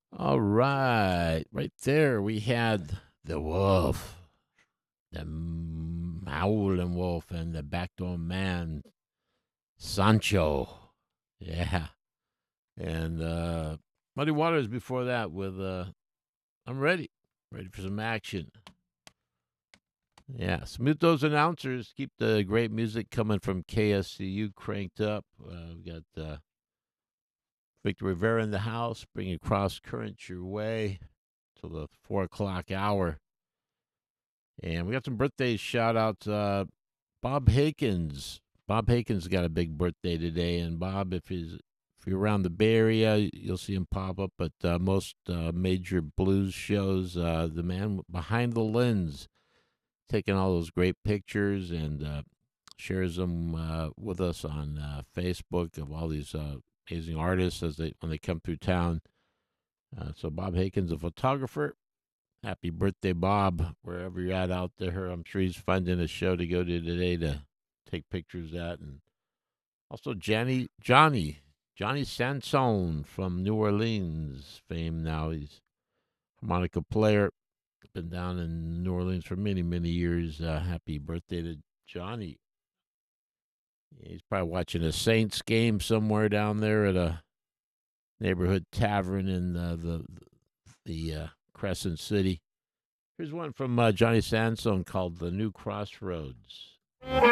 All right. Right there, we had the wolf, the howling wolf, and the backdoor man, Sancho. Yeah. And Muddy Waters before that with I'm ready. Ready for some action. Yeah. Smooth those announcers. Keep the great music coming from KSCU cranked up. We got Victor Rivera in the house, bringing cross currents your way till the 4 o'clock hour. And we got some birthday shout outs. Bob Hakens. Bob Hakens got a big birthday today. And Bob, if you're around the Bay Area, you'll see him pop up at most major blues shows. The man behind the lens, taking all those great pictures and shares them with us on Facebook of all these amazing artists as when they come through town. So Bob Hakens, a photographer. Happy birthday, Bob, wherever you're at out there. I'm sure he's finding a show to go to today to take pictures at. And also Johnny Sansone from New Orleans fame now. He's a harmonica player, been down in New Orleans for many, many years. Happy birthday to Johnny. He's probably watching a Saints game somewhere down there at a neighborhood tavern in the Crescent City. Here's one from Johnny Sansone called The New Crossroads.